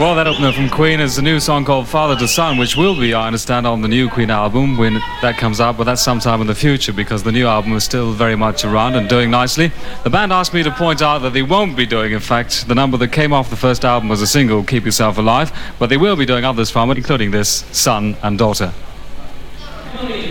Well, that opener from Queen is a new song called Father to Son, which will be, I understand, on the new Queen album when that comes out, but that's sometime in the future because the new album is still very much around and doing nicely. The band asked me to point out that they won't be doing, in fact, the number that came off the first album was a single, Keep Yourself Alive, but they will be doing others from it, including this, Son and Daughter.